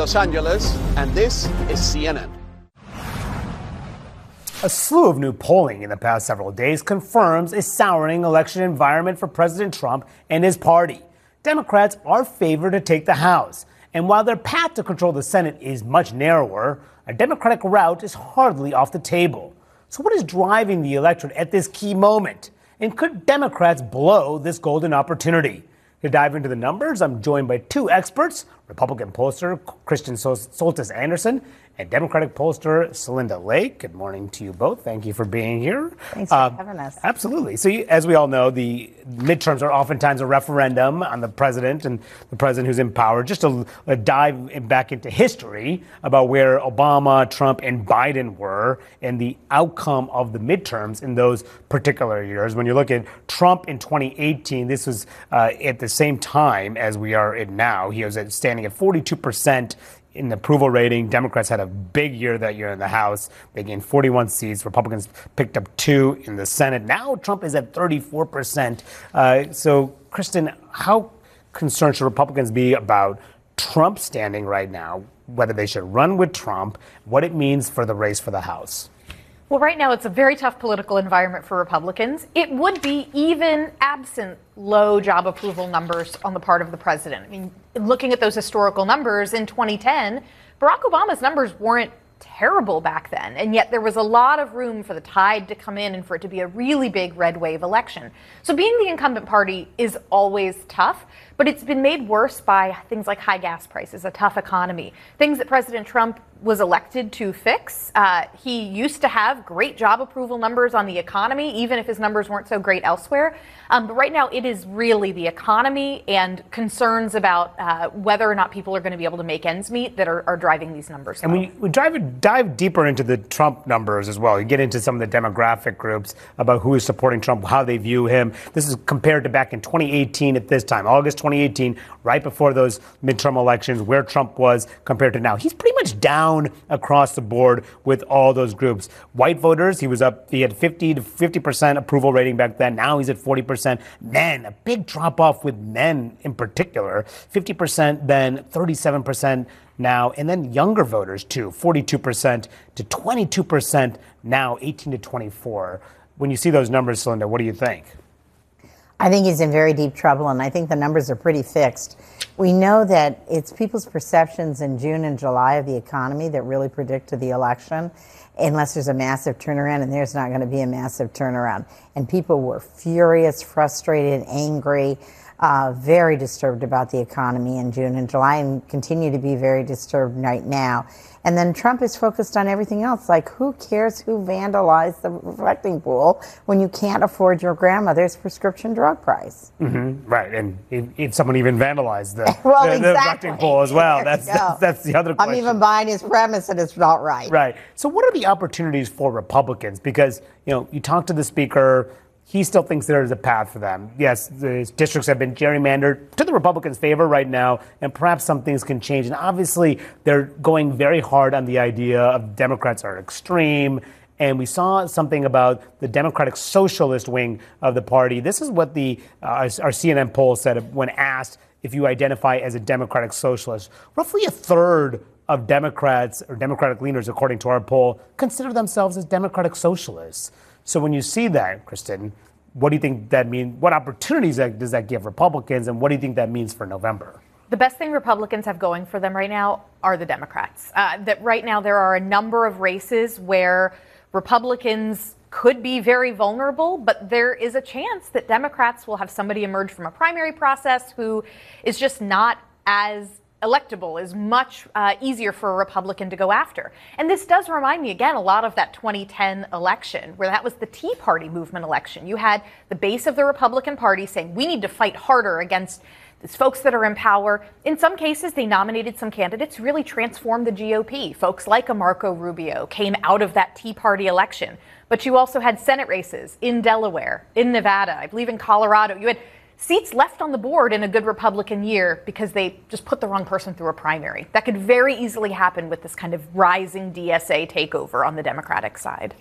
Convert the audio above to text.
Los Angeles, and this is CNN. A slew of new polling in the past several days confirms a souring election environment for President Trump and his party. Democrats are favored to take the House, and while their path to control the Senate is much narrower, a Democratic rout is hardly off the table. So what is driving the electorate at this key moment? And could Democrats blow this golden opportunity? To dive into the numbers, I'm joined by two experts, Republican pollster Kristen Soltis Anderson and Democratic pollster Celinda Lake. Good morning to you both. Thank you for being here. Thanks for having us. Absolutely. So as we all know, the midterms are oftentimes a referendum on the president and the president who's in power. Just to dive back into history about where Obama, Trump, and Biden were and the outcome of the midterms in those particular years. When you look at Trump in 2018, this was at the same time as we are in now. He was standing at 42% in the approval rating. Democrats had a big year that year in the House. They gained 41 seats. Republicans picked up 2 in the Senate. Now Trump is at 34%. So, Kristen, how concerned should Republicans be about Trump standing right now, whether they should run with Trump, what it means for the race for the House? Well, right now it's a very tough political environment for Republicans. It would be even absent low job approval numbers on the part of the president. I mean, looking at those historical numbers in 2010, Barack Obama's numbers weren't terrible back then, and yet there was a lot of room for the tide to come in and for it to be a really big red wave election. So being the incumbent party is always tough, but it's been made worse by things like high gas prices, a tough economy, things that President Trump was elected to fix. He used to have great job approval numbers on the economy, even if his numbers weren't so great elsewhere. But right now it is really the economy and concerns about whether or not people are going to be able to make ends meet that are driving these numbers. And we dive deeper into the Trump numbers as well. You get into some of the demographic groups about who is supporting Trump, how they view him. This is compared to back in 2018 at this time, August 2018, right before those midterm elections, where Trump was compared to now. He's pretty much down across the board with all those groups. White voters, he had 50% approval rating back then. Now he's at 40%. Men, a big drop off with men in particular, 50%, then 37% now. And then younger voters too, 42% to 22% now, 18 to 24. When you see those numbers, Celinda, what do you think? I think he's in very deep trouble, and I think the numbers are pretty fixed. We know that it's people's perceptions in June and July of the economy that really predict to the election, unless there's a massive turnaround, and there's not going to be a massive turnaround. And people were furious, frustrated, angry, very disturbed about the economy in June and July, and continue to be very disturbed right now. And then Trump is focused on everything else, like who cares who vandalized the reflecting pool when you can't afford your grandmother's prescription drug price? Mm-hmm. Right, and if someone even vandalized the exactly. reflecting pool as well, that's the other question. I'm even buying his premise and it's not right. Right. So what are the opportunities for Republicans? Because, you talk to the speaker, he still thinks there is a path for them. Yes, the districts have been gerrymandered to the Republicans' favor right now, and perhaps some things can change. And obviously, they're going very hard on the idea of Democrats are extreme. And we saw something about the Democratic Socialist wing of the party. This is what our CNN poll said when asked if you identify as a Democratic Socialist. Roughly a third of Democrats or Democratic leaners, according to our poll, consider themselves as Democratic Socialists. So when you see that, Kristen, what do you think that means? What opportunities does that give Republicans, and what do you think that means for November? The best thing Republicans have going for them right now are the Democrats. That right now there are a number of races where Republicans could be very vulnerable, but there is a chance that Democrats will have somebody emerge from a primary process who is just not as electable, is much easier for a Republican to go after. And this does remind me, again, a lot of that 2010 election, where that was the Tea Party movement election. You had the base of the Republican Party saying, we need to fight harder against these folks that are in power. In some cases, they nominated some candidates who really transformed the GOP. Folks like a Marco Rubio came out of that Tea Party election. But you also had Senate races in Delaware, in Nevada, I believe in Colorado. You had seats left on the board in a good Republican year because they just put the wrong person through a primary. That could very easily happen with this kind of rising DSA takeover on the Democratic side.